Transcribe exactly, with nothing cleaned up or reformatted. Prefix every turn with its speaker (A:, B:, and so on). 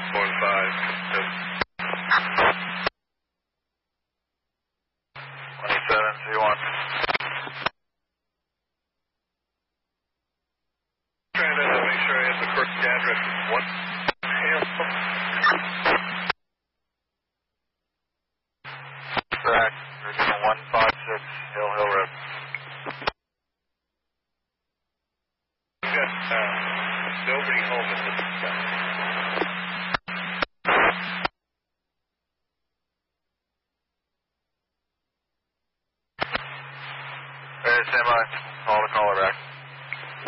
A: One five. Twenty-seven three one. Trying to make sure I have the correct address. What? Correct. Original one five six Hill Hill Road. Got uh, nobody home at this time. Hey, stand by.